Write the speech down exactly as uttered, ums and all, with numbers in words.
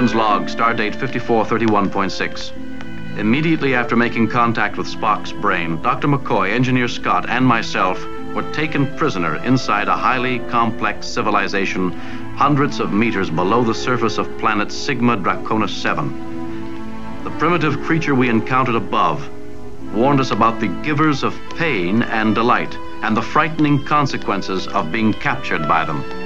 Captain's log, stardate fifty-four thirty-one point six. Immediately after making contact with Spock's brain, Doctor McCoy, Engineer Scott, and myself were taken prisoner inside a highly complex civilization hundreds of meters below the surface of planet Sigma Draconis seven. The primitive creature we encountered above warned us about the givers of pain and delight and the frightening consequences of being captured by them.